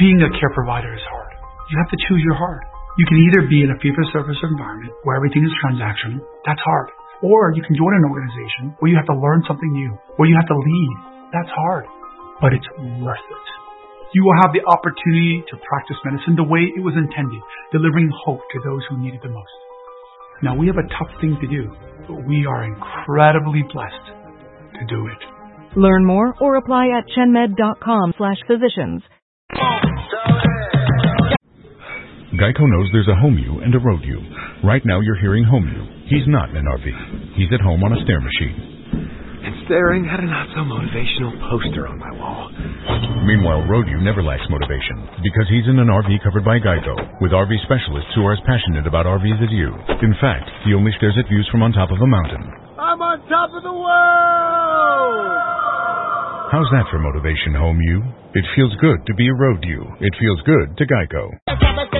Being a care provider is hard. You have to choose your hard. You can either be in a fee-for-service environment where everything is transactional. That's hard. Or you can join an organization where you have to learn something new, where you have to lead. That's hard. But it's worth it. You will have the opportunity to practice medicine the way it was intended, delivering hope to those who need it the most. Now, we have a tough thing to do, but we are incredibly blessed to do it. Learn more or apply at chenmed.com/physicians. Geico knows there's a home you and a road you. Right now you're hearing home you. He's not in an RV. He's at home on a stair machine. And staring at a not-so-motivational poster on my wall. Meanwhile, road you never lacks motivation because he's in an RV covered by Geico with RV specialists who are as passionate about RVs as you. In fact, he only stares at views from on top of a mountain. I'm on top of the world! How's that for motivation, home you? It feels good to be a road you. It feels good to Geico.